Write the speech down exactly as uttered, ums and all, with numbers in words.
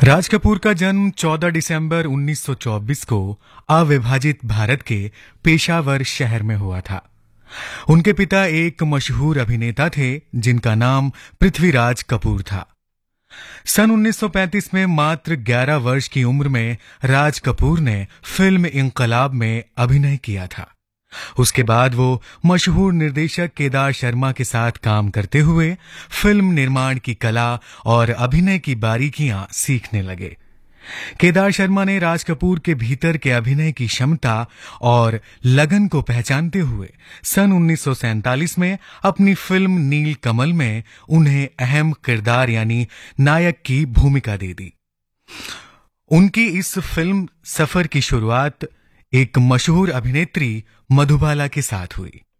राज कपूर का जन्म चौदह दिसंबर उन्नीस सौ चौबीस को अविभाजित भारत के पेशावर शहर में हुआ था। उनके पिता एक मशहूर अभिनेता थे जिनका नाम पृथ्वीराज कपूर था। सन उन्नीस सौ पैंतीस में मात्र ग्यारह वर्ष की उम्र में राज कपूर ने फिल्म इंकलाब में अभिनय किया था। उसके बाद वो मशहूर निर्देशक केदार शर्मा के साथ काम करते हुए फिल्म निर्माण की कला और अभिनय की बारीकियां सीखने लगे। केदार शर्मा ने राज कपूर के भीतर के अभिनय की क्षमता और लगन को पहचानते हुए सन उन्नीस सौ सैंतालीस में अपनी फिल्म नील कमल में उन्हें अहम किरदार यानी नायक की भूमिका दे दी। उनकी इस फिल्म सफर की शुरुआत एक मशहूर अभिनेत्री मधुबाला के साथ हुई।